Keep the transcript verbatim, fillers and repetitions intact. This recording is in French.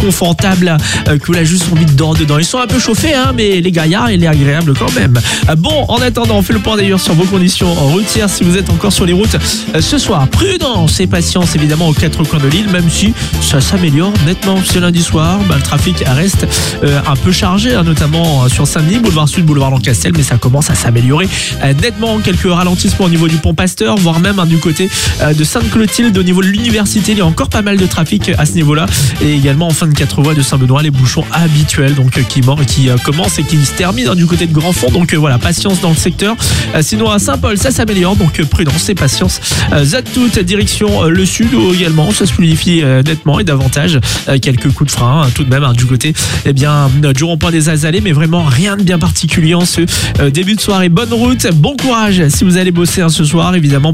confortable euh, que vous avez juste envie de dormir dedans. Ils sont un peu chauffés, hein, mais les gaillards, il est agréable quand même. Euh, bon, en attendant, on fait le point d'ailleurs sur vos conditions routières si vous êtes encore sur les routes euh, ce soir. Prudence et patience évidemment aux quatre coins de l'île, même si ça s'améliore nettement ce lundi soir. Bah, le trafic reste euh, un peu chargé, hein, notamment sur Saint-Denis, boulevard Sud, boulevard Lancastel, mais ça commence à s'améliorer euh, nettement. Quelques ralentissements au niveau du pont Pasteur, voire même hein, du côté euh, de Sainte-Clotilde, au niveau de l'université, il y a encore pas mal de trafic à ce niveau-là. Et également en fin de quatre voies de Saint-Benoît, les bouchons habituels donc euh, qui, qui euh, commencent et qui se terminent hein, du côté de Grandfond. Donc euh, voilà, patience dans le secteur. Euh, sinon à Saint-Paul, ça s'améliore, donc euh, prudence et patience. Euh, Zadtout, direction euh, le sud où également ça se fluidifie euh, nettement et davantage. Euh, quelques coups de frein hein, tout de même hein, du côté eh bien, du rond-point des Azalées, mais vraiment rien de bien particulier en ce euh, début de soirée. Bonne route, bon courage si vous allez bosser hein, ce soir évidemment.